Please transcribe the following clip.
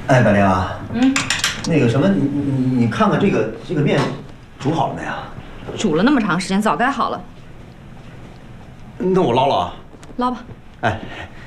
哎，百灵啊，那个什么，你看看这个面煮好了没啊？ 煮了那么长时间，早该好了。 那我捞了啊。 捞吧。 哎，